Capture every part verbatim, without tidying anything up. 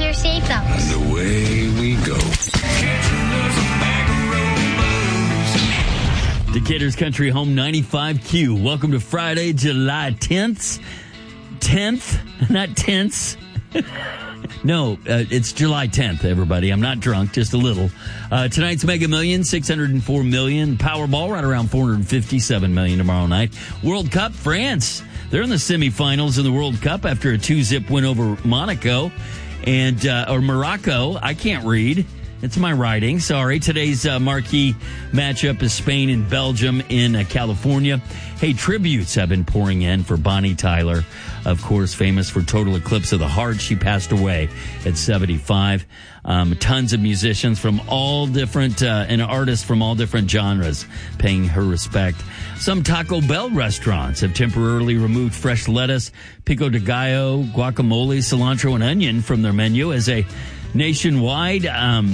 your seatbelts. And away we go. Decatur's Country Home ninety-five Q. Welcome to Friday, July tenth. tenth, not tenths. No, uh, it's July tenth, everybody. I'm not drunk, just a little. Uh, tonight's Mega Millions, six hundred four million dollars. Powerball, right around four hundred fifty-seven million dollars tomorrow night. World Cup, France. They're in the semifinals of the World Cup after a two-zip win over Monaco and uh, or Morocco. I can't read. It's my writing. Sorry. Today's uh, marquee matchup is Spain and Belgium in uh, California. Hey, tributes have been pouring in for Bonnie Tyler, of course, famous for Total Eclipse of the Heart. She passed away at seventy-five. Um, tons of musicians from all different, uh, and artists from all different genres paying her respect. Some Taco Bell restaurants have temporarily removed fresh lettuce, pico de gallo, guacamole, cilantro, and onion from their menu as a nationwide um,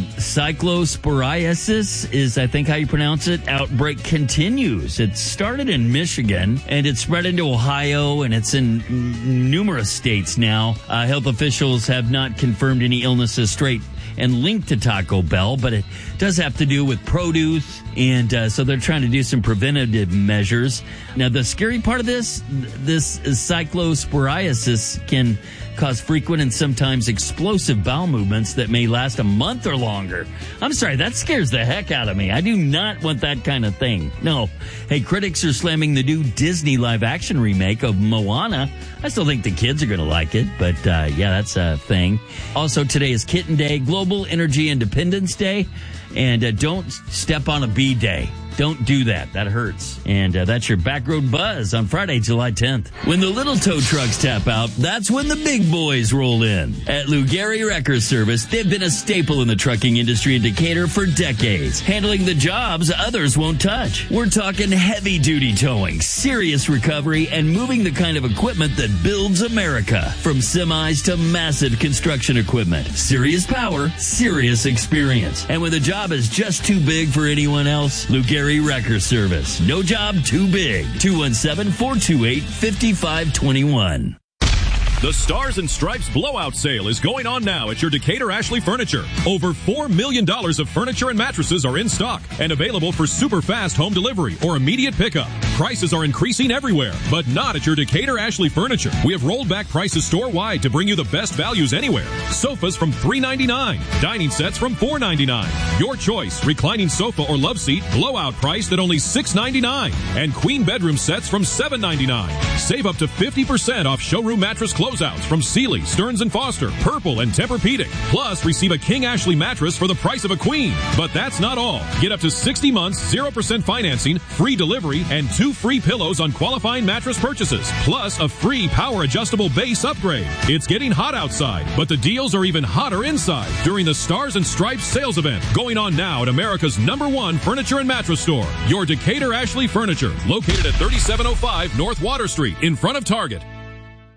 cyclosporiasis is, I think, how you pronounce it, outbreak continues. It started in Michigan, and it spread into Ohio, and it's in n- numerous states now. Uh, health officials have not confirmed any illnesses straight and linked to Taco Bell, but it does have to do with produce, and uh, so they're trying to do some preventative measures. Now, the scary part of this, this cyclosporiasis can cause frequent and sometimes explosive bowel movements that may last a month or longer. I'm sorry, that scares the heck out of me. I do not want that kind of thing. No. Hey, critics are slamming the new Disney live-action remake of Moana. I still think the kids are going to like it, but uh, yeah, that's a thing. Also, today is Kitten Day, Global Energy Independence Day, and uh, don't step on a bee day. Don't do that. That hurts. And uh, that's your Backroad Buzz on Friday, July tenth. When the little tow trucks tap out, that's when the big boys roll in. At Lou Gehry Wrecker Service, they've been a staple in the trucking industry in Decatur for decades, handling the jobs others won't touch. We're talking heavy-duty towing, serious recovery, and moving the kind of equipment that builds America. From semis to massive construction equipment. Serious power, serious experience. And when the job is just too big for anyone else, Lou Gehry Wrecker Service. No job too big. two one seven, four two eight, five five two one. The Stars and Stripes blowout sale is going on now at your Decatur Ashley Furniture. Over four million dollars of furniture and mattresses are in stock and available for super fast home delivery or immediate pickup. Prices are increasing everywhere, but not at your Decatur Ashley Furniture. We have rolled back prices store-wide to bring you the best values anywhere. Sofas from three ninety-nine, dining sets from four ninety-nine. Your choice, reclining sofa or love seat, blowout priced at only six ninety-nine, and queen bedroom sets from seven ninety-nine. Save up to fifty percent off showroom mattress closeouts from Sealy, Stearns and Foster, Purple, and Tempur-Pedic. Plus, receive a King Ashley mattress for the price of a queen. But that's not all. Get up to sixty months, zero percent financing, free delivery, and two free pillows on qualifying mattress purchases. Plus, a free power-adjustable base upgrade. It's getting hot outside, but the deals are even hotter inside during the Stars and Stripes sales event going on now at America's number one furniture and mattress store, your Decatur Ashley Furniture, located at thirty-seven oh five North Water Street in front of Target.